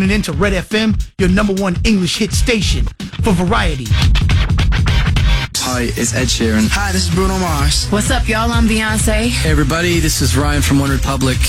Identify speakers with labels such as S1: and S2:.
S1: into Red FM, your #1 English hit station for variety.
S2: Hi, it's Ed Sheeran.
S3: Hi, this is Bruno Mars.
S4: What's up, y'all? I'm Beyonce.
S2: Hey everybody, this is Ryan from One Republic.